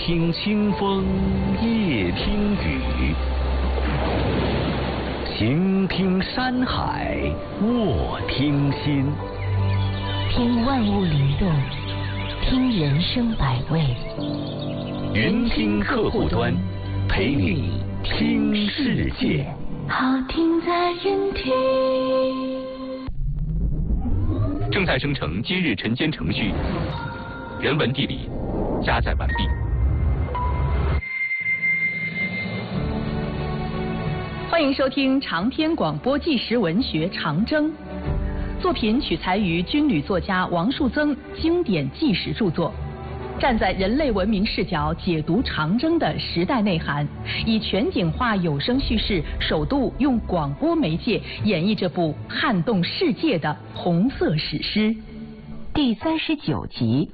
听清风，夜听雨，行听山海，卧听心。 听万物灵动，听人生百味。 云听客户端，陪你听世界。 好听在云听。 正在生成今日晨间程序，人文地理加载完毕。 欢迎收听长篇广播纪实文学《长征》，作品取材于军旅作家王树增经典纪实著作，站在人类文明视角解读长征的时代内涵，以全景化有声叙事，首度用广播媒介演绎这部撼动世界的红色史诗。 第39集。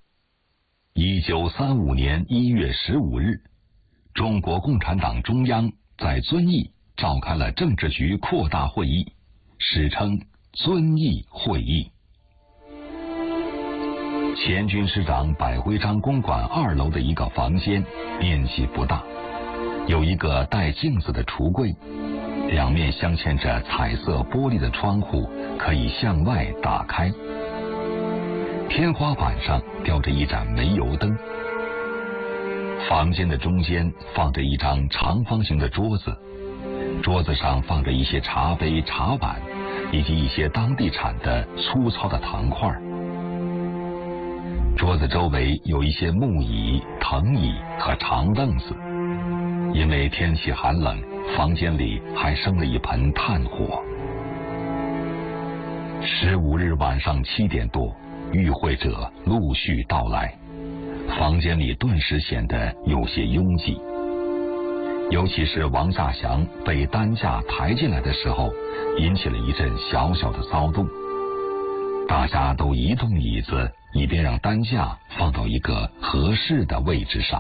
1935年1月15日，中国共产党中央在遵义召开了政治局扩大会议，史称遵义会议。前军师长百徽章公馆2楼的一个房间，面积不大，有一个带镜子的橱柜，两面镶嵌着彩色玻璃的窗户可以向外打开。天花板上吊着一盏煤油灯。房间的中间放着一张长方形的桌子，桌子上放着一些茶杯、茶碗，以及一些当地产的粗糙的糖块。桌子周围有一些木椅、藤椅和长凳子。因为天气寒冷，房间里还生了一盆炭火。15日晚上7点多，与会者陆续到来，房间里顿时显得有些拥挤。尤其是王稼祥被担架抬进来的时候，引起了一阵小小的骚动。大家都移动椅子，以便让担架放到一个合适的位置上。